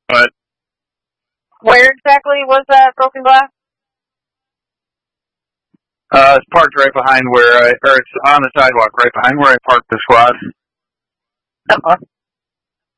But Where exactly was that broken glass? it's parked right behind or it's on the sidewalk right behind where I parked the squad. Okay.